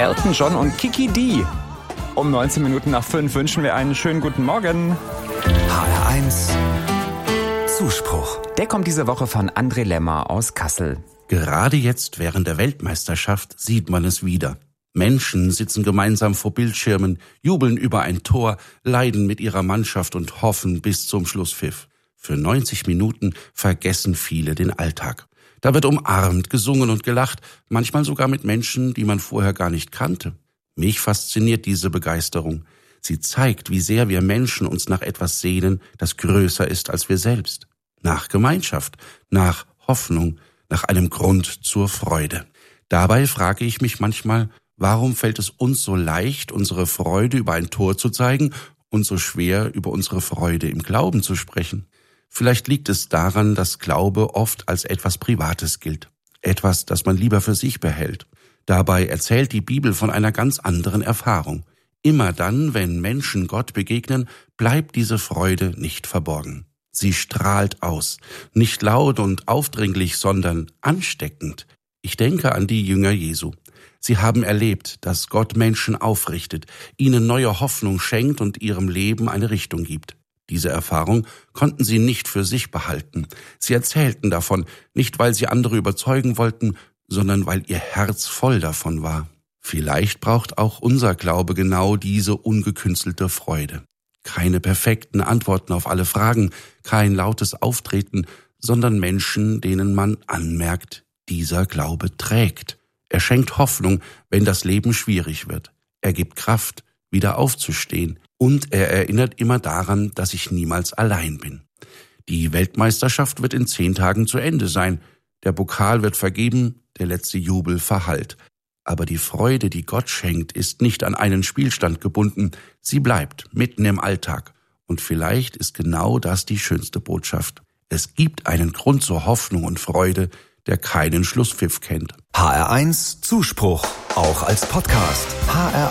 Elton John und Kiki D. Um 19 Minuten nach 5 wünschen wir einen schönen guten Morgen. HR1 Zuspruch. Der kommt diese Woche von André Lemmer aus Kassel. Gerade jetzt während der Weltmeisterschaft sieht man es wieder. Menschen sitzen gemeinsam vor Bildschirmen, jubeln über ein Tor, leiden mit ihrer Mannschaft und hoffen bis zum Schlusspfiff. Für 90 Minuten vergessen viele den Alltag. Da wird umarmt, gesungen und gelacht, manchmal sogar mit Menschen, die man vorher gar nicht kannte. Mich fasziniert diese Begeisterung. Sie zeigt, wie sehr wir Menschen uns nach etwas sehnen, das größer ist als wir selbst. Nach Gemeinschaft, nach Hoffnung, nach einem Grund zur Freude. Dabei frage ich mich manchmal, warum fällt es uns so leicht, unsere Freude über ein Tor zu zeigen und so schwer, über unsere Freude im Glauben zu sprechen? Vielleicht liegt es daran, dass Glaube oft als etwas Privates gilt. Etwas, das man lieber für sich behält. Dabei erzählt die Bibel von einer ganz anderen Erfahrung. Immer dann, wenn Menschen Gott begegnen, bleibt diese Freude nicht verborgen. Sie strahlt aus. Nicht laut und aufdringlich, sondern ansteckend. Ich denke an die Jünger Jesu. Sie haben erlebt, dass Gott Menschen aufrichtet, ihnen neue Hoffnung schenkt und ihrem Leben eine Richtung gibt. Diese Erfahrung konnten sie nicht für sich behalten. Sie erzählten davon, nicht weil sie andere überzeugen wollten, sondern weil ihr Herz voll davon war. Vielleicht braucht auch unser Glaube genau diese ungekünstelte Freude. Keine perfekten Antworten auf alle Fragen, kein lautes Auftreten, sondern Menschen, denen man anmerkt, dieser Glaube trägt. Er schenkt Hoffnung, wenn das Leben schwierig wird. Er gibt Kraft, wieder aufzustehen. Und er erinnert immer daran, dass ich niemals allein bin. Die Weltmeisterschaft wird in 10 Tagen zu Ende sein. Der Pokal wird vergeben, der letzte Jubel verhallt. Aber die Freude, die Gott schenkt, ist nicht an einen Spielstand gebunden. Sie bleibt mitten im Alltag. Und vielleicht ist genau das die schönste Botschaft. Es gibt einen Grund zur Hoffnung und Freude, der keinen Schlusspfiff kennt. HR1 Zuspruch, auch als Podcast. HR1